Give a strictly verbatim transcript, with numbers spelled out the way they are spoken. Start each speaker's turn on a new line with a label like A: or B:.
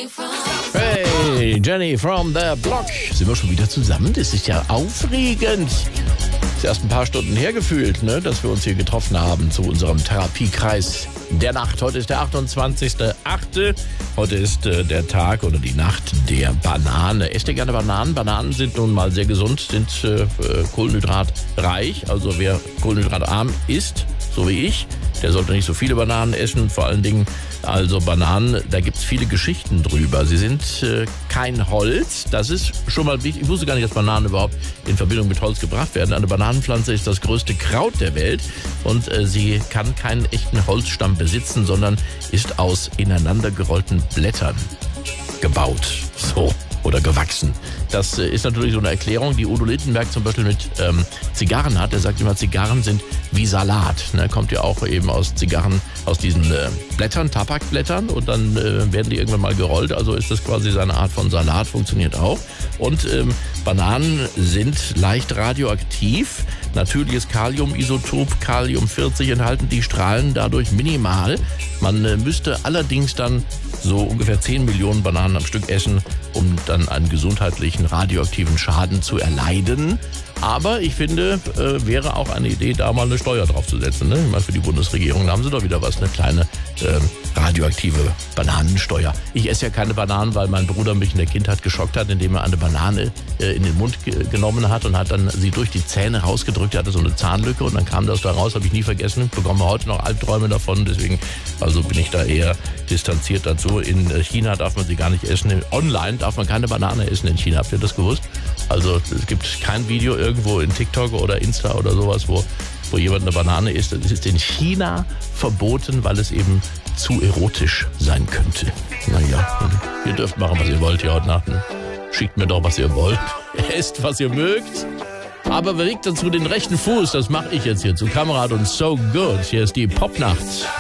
A: Hey, Jenny from the Block. Sind wir schon wieder zusammen? Das ist ja aufregend. Ist erst ein paar Stunden hergefühlt, ne, dass wir uns hier getroffen haben zu unserem Therapiekreis der Nacht. Heute ist der achtundzwanzigster achte Heute ist äh, der Tag oder die Nacht der Banane. Esst ihr gerne Bananen? Bananen sind nun mal sehr gesund, sind äh, kohlenhydratreich. Also wer kohlenhydratarm isst, so wie ich, der sollte nicht so viele Bananen essen. Vor allen Dingen, also Bananen, da gibt es viele Geschichten drüber. Sie sind äh, kein Holz. Das ist schon mal wichtig. Ich wusste gar nicht, dass Bananen überhaupt in Verbindung mit Holz gebracht werden. Eine Bananenpflanze ist das größte Kraut der Welt und äh, sie kann keinen echten Holzstamm besitzen, sondern ist aus ineinander gerollten Blättern gebaut. So. Oder gewachsen. Das äh, ist natürlich so eine Erklärung, die Udo Lindenberg zum Beispiel mit ähm, Zigarren hat. Er sagt immer, Zigarren sind wie Salat. Ne? Kommt ja auch eben aus Zigarren, aus diesen äh, Blättern, Tabakblättern und dann äh, werden die irgendwann mal gerollt. Also ist das quasi seine Art von Salat, funktioniert auch. Und ähm, Bananen sind leicht radioaktiv. Natürliches Kaliumisotop, Kalium vierzig enthalten, die strahlen dadurch minimal. Man äh, müsste allerdings dann so ungefähr zehn Millionen Bananen am Stück essen, um dann einen gesundheitlichen radioaktiven Schaden zu erleiden. Aber ich finde, äh, wäre auch eine Idee, da mal eine Steuer drauf zu setzen. Ne? Ich meine, für die Bundesregierung, da haben sie doch wieder was, eine kleine äh, radioaktive Bananensteuer. Ich esse ja keine Bananen, weil mein Bruder mich in der Kindheit geschockt hat, indem er eine Banane äh, in den Mund ge- genommen hat und hat dann sie durch die Zähne rausgedrückt. Er hatte so eine Zahnlücke und dann kam das da raus, habe ich nie vergessen. Bekomme heute noch Albträume davon, deswegen also bin ich da eher distanziert dazu. In China darf man sie gar nicht essen. Online darf man keine Banane essen in China. Habt ihr das gewusst? Also es gibt kein Video irgendwo in TikTok oder Insta oder sowas, wo, wo jemand eine Banane isst. Das ist in China verboten, weil es eben zu erotisch sein könnte. Naja, ihr dürft machen, was ihr wollt hier heute Nacht. Schickt mir doch, was ihr wollt. Esst, was ihr mögt. Aber bewegt dazu den rechten Fuß. Das mache ich jetzt hier zu Kamerad und So Good. Hier ist die Popnacht.